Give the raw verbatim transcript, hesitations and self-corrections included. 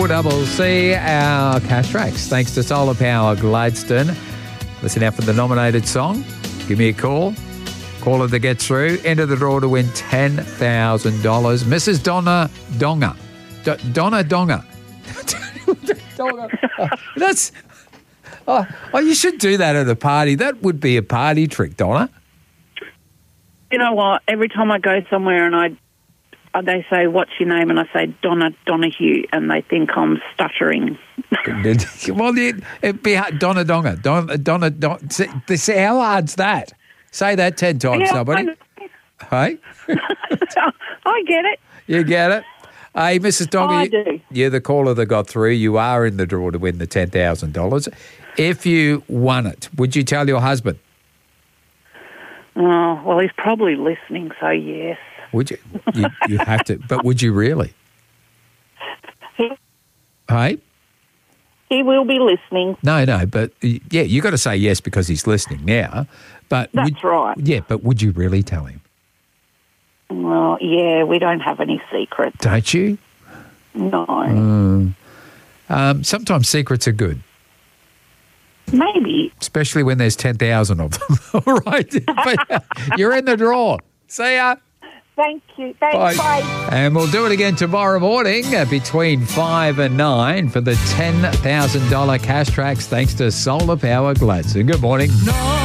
four double C, our cash tracks. Thanks to Solar Power Gladstone. Listen out for the nominated song. Give me a call. Caller that gets through. Enter the draw to win ten thousand dollars. Missus Donna Donga. D- Donna Donga. Donga. Oh, that's... Oh, oh, you should do that at a party. That would be a party trick, Donna. You know what? Every time I go somewhere and I, uh, they say, "What's your name?" and I say Donna Donahue, and they think I'm stuttering. Well, it, it'd be hard. Donna Donga. Donna Donna. Don, see, see, how hard's that? Say that ten times, Yeah, somebody. Hey, I get it. You get it. Hey, Missus Donga, I do. You're the caller that got through. You are in the draw to win the ten thousand dollars. If you won it, would you tell your husband? Oh, well, he's probably listening, so yes. Would you? You, you have to, but would you really? He, Hey? he will be listening. No, no, but yeah, you got to say yes because he's listening now. But That's would, right. Yeah, but would you really tell him? Well, yeah, we don't have any secrets. Don't you? No. Mm. Um, sometimes secrets are good. Maybe. Especially when there's ten thousand of them. All right. But uh, you're in the draw. See ya. Thank you. Thanks. Bye. Bye. And we'll do it again tomorrow morning uh, between five and nine for the ten thousand dollars cash tracks thanks to Solar Power Gladstone. Good morning. No.